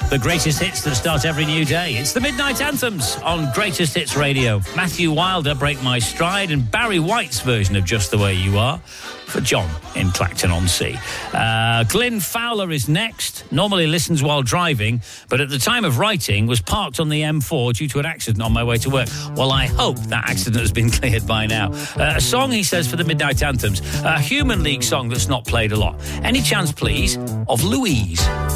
The greatest hits that start every new day. It's the Midnight Anthems on Greatest Hits Radio. Matthew Wilder, Break My Stride, and Barry White's version of Just the Way You Are for John in Clacton-on-Sea. Glyn Fowler is next. Normally listens while driving, but at the time of writing was parked on the M4 due to an accident on my way to work. Well, I hope that accident has been cleared by now. A song, he says, for the Midnight Anthems. A Human League song that's not played a lot. Any chance, please, of Louise?